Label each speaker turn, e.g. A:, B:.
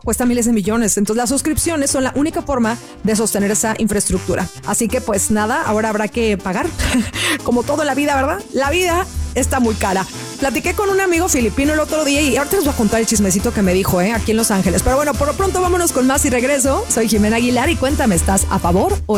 A: cuesta miles de millones. Entonces las suscripciones son la única forma de sostener esa infraestructura. Así que pues nada, ahora habrá que pagar. Como todo en la vida, ¿verdad? La vida está muy cara. Platiqué con un amigo filipino el otro día y ahorita les voy a contar el chismecito que me dijo, aquí en Los Ángeles. Pero bueno, por lo pronto vámonos con más y regreso. Soy Jimena Aguilar y cuéntame, ¿estás a favor o